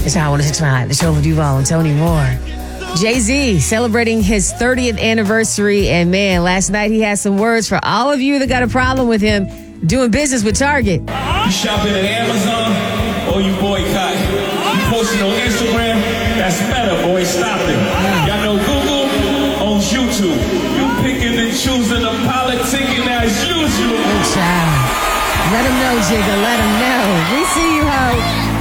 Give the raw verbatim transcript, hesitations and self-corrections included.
It's Hot one oh six point five, the show with Duval and Tony Moore. Jay-Z celebrating his thirtieth anniversary, and man, last night he had some words for all of you that got a problem with him doing business with Target. You shopping at Amazon or you boycott? You posting on Instagram? That's better, boy. Stop it. Y'all know Google owns YouTube. You picking and choosing and politicking as usual. Good child. Let him know, Jigga. Let him know. We see you, ho.